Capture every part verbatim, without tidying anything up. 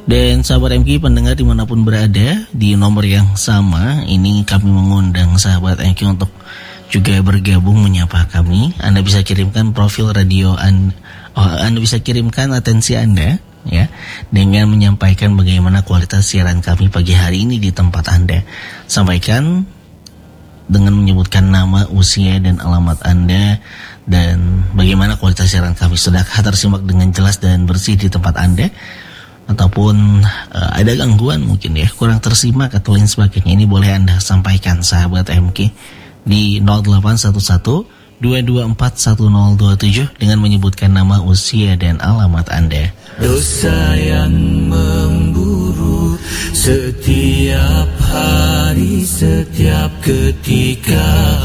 Dan sahabat M K pendengar dimanapun berada, di nomor yang sama ini kami mengundang sahabat M K untuk juga bergabung menyapa kami. Anda bisa kirimkan profil radio Anda, oh, Anda bisa kirimkan atensi Anda ya dengan menyampaikan bagaimana kualitas siaran kami pagi hari ini di tempat Anda. Sampaikan dengan menyebutkan nama, usia dan alamat Anda dan bagaimana kualitas siaran kami sudah tersimak dengan jelas dan bersih di tempat Anda, ataupun uh, ada gangguan mungkin ya, kurang tersimak atau lain sebagainya. Ini boleh Anda sampaikan sahabat M K di nol delapan satu satu dua dua empat satu nol dua tujuh dengan menyebutkan nama, usia dan alamat Anda. Dosa yang memburu setiap hari, setiap ketika.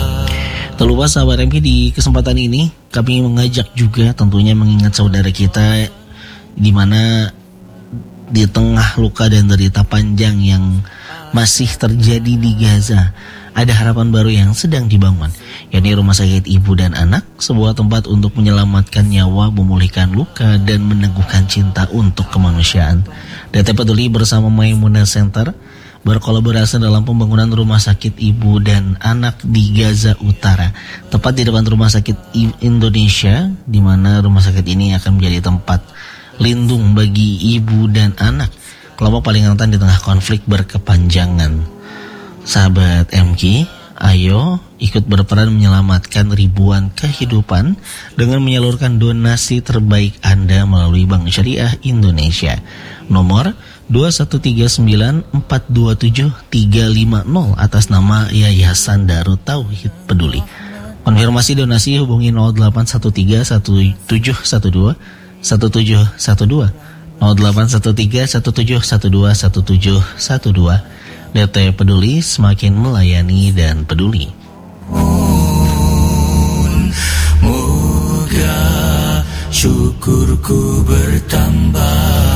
Tak lupa sahabat M K, di kesempatan ini kami mengajak juga tentunya mengingat saudara kita di mana di tengah luka dan derita panjang yang masih terjadi di Gaza, ada harapan baru yang sedang dibangun, yakni Rumah Sakit Ibu dan Anak, sebuah tempat untuk menyelamatkan nyawa, memulihkan luka, dan meneguhkan cinta untuk kemanusiaan. D T Peduli bersama Maimunah Center berkolaborasi dalam pembangunan Rumah Sakit Ibu dan Anak di Gaza Utara, tepat di depan Rumah Sakit Indonesia, di mana rumah sakit ini akan menjadi tempat lindung bagi ibu dan anak, kelompok paling rentan di tengah konflik berkepanjangan. Sahabat M K, ayo ikut berperan menyelamatkan ribuan kehidupan dengan menyalurkan donasi terbaik Anda melalui Bank Syariah Indonesia. Nomor dua satu tiga sembilan empat dua tujuh tiga lima nol atas nama Yayasan Darut Tauhid Peduli. Konfirmasi donasi hubungi nol delapan satu tiga satu tujuh satu dua satu tujuh satu dua nol delapan satu tiga satu tujuh satu dua satu tujuh satu dua. D T Peduli, semakin melayani dan peduli. Moga syukurku bertambah.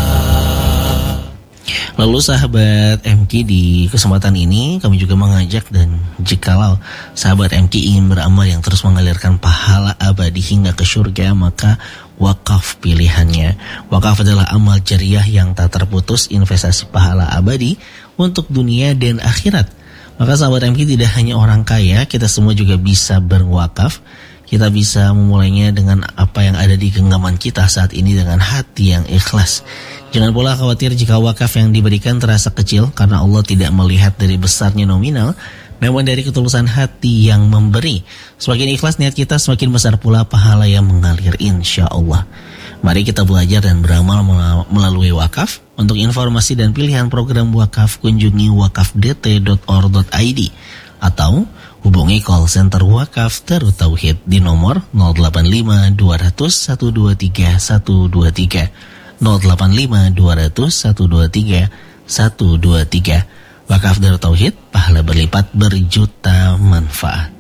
Lalu sahabat M K, di kesempatan ini kami juga mengajak, dan jikalau sahabat M K ingin beramal yang terus mengalirkan pahala abadi hingga ke surga, maka wakaf pilihannya. Wakaf adalah amal jariah yang tak terputus, investasi pahala abadi untuk dunia dan akhirat. Maka sahabat M K, tidak hanya orang kaya, kita semua juga bisa berwakaf. Kita bisa memulainya dengan apa yang ada di genggaman kita saat ini dengan hati yang ikhlas. Jangan pula khawatir jika wakaf yang diberikan terasa kecil, karena Allah tidak melihat dari besarnya nominal, namun dari ketulusan hati yang memberi. Semakin ikhlas niat kita, semakin besar pula pahala yang mengalir insya Allah. Mari kita belajar dan beramal melalui wakaf. Untuk informasi dan pilihan program wakaf, kunjungi wakaf d t dot or dot i d atau hubungi call center wakaf Darut Tauhid di nomor nol delapan lima dua nol nol satu dua tiga satu dua tiga nol delapan lima dua nol nol satu dua tiga satu dua tiga. Wakaf Darut Tauhid, pahala berlipat berjuta manfaat.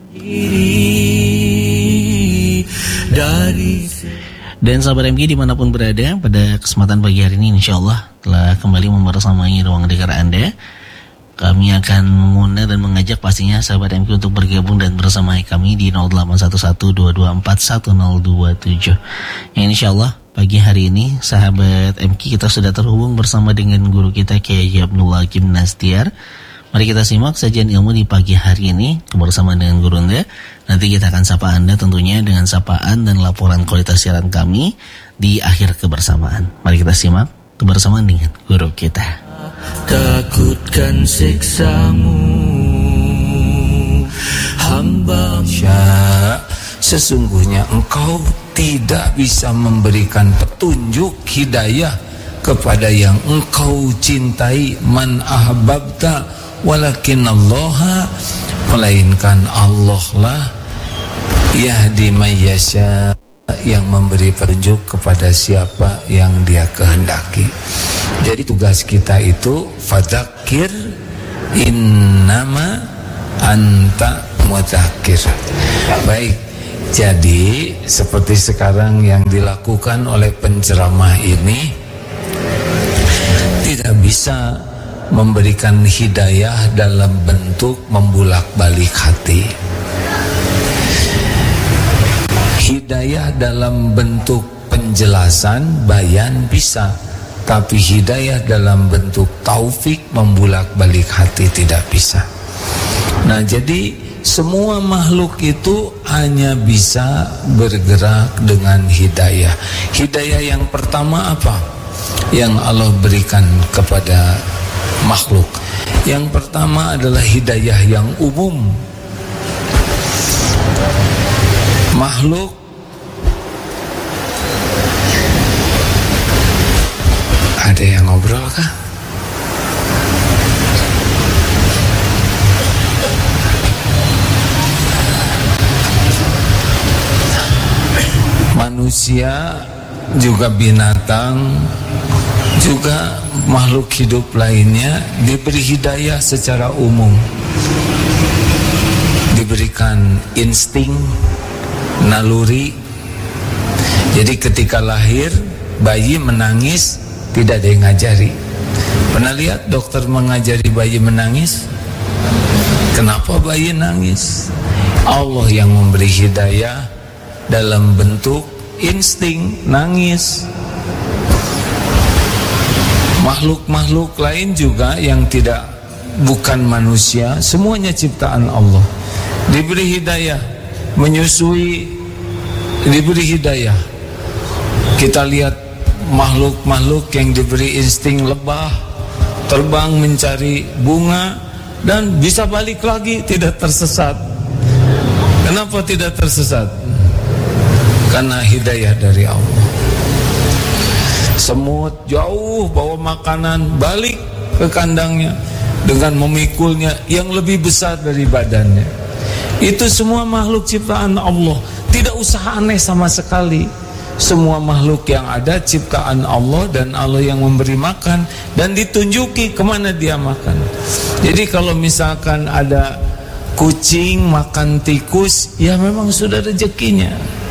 Dan sahabat M K dimanapun berada, pada kesempatan pagi hari ini insya Allah telah kembali membersamai ruang dengar Anda. Kami akan mengundang dan mengajak pastinya sahabat M K untuk bergabung dan bersama kami di nol delapan satu satu dua dua empat satu nol dua tujuh. Yang insya Allah pagi hari ini sahabat M K kita sudah terhubung bersama dengan guru kita Kiai Abdullah Hakim Nastiar. Mari kita simak sajian ilmu di pagi hari ini bersama dengan guru Anda. Nanti kita akan sapa Anda tentunya dengan sapaan dan laporan kualitas siaran kami di akhir kebersamaan. Mari kita simak kebersamaan dengan guru kita. Takutkan siksamu, hamba Sya, sesungguhnya engkau tidak bisa memberikan petunjuk hidayah kepada yang engkau cintai. Man ahbabta walakin Allah, melainkan Allah lah yahdi may yasha, yang memberi petunjuk kepada siapa yang dia kehendaki. Jadi tugas kita itu fadzakir innama anta mudzakir. Baik, jadi seperti sekarang yang dilakukan oleh penceramah ini tidak bisa memberikan hidayah dalam bentuk membulak-balik hati. Hidayah dalam bentuk penjelasan, bayan bisa, tapi hidayah dalam bentuk taufik membulak-balik hati tidak bisa. Nah, jadi semua makhluk itu hanya bisa bergerak dengan hidayah. Hidayah yang pertama apa? Yang Allah berikan kepada makhluk. Yang pertama adalah hidayah yang umum. Makhluk ada yang ngobrol kah? Manusia juga binatang juga makhluk hidup lainnya diberi hidayah secara umum, diberikan insting, naluri. Jadi ketika lahir bayi menangis tidak ada yang ngajari. Pernah lihat dokter mengajari bayi menangis? Kenapa bayi nangis? Allah yang memberi hidayah dalam bentuk insting nangis. Makhluk-makhluk lain juga yang tidak bukan manusia, semuanya ciptaan Allah, diberi hidayah menyusui, diberi hidayah. Kita lihat makhluk-makhluk yang diberi insting lebah, terbang mencari bunga dan bisa balik lagi, tidak tersesat. Kenapa tidak tersesat? Karena hidayah dari Allah. Semut jauh bawa makanan, balik ke kandangnya dengan memikulnya yang lebih besar dari badannya. Itu semua makhluk ciptaan Allah, tidak usah aneh sama sekali. Semua makhluk yang ada ciptaan Allah, dan Allah yang memberi makan dan ditunjuki kemana dia makan. Jadi kalau misalkan ada kucing makan tikus, ya memang sudah rezekinya.